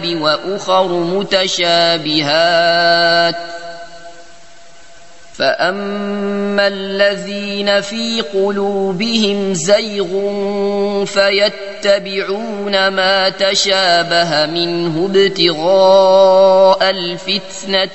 الكتاب وأخر متشابهات فأما الذين في قلوبهم زيغ فيتبعون ما تشابه منه ابتغاء الفتنة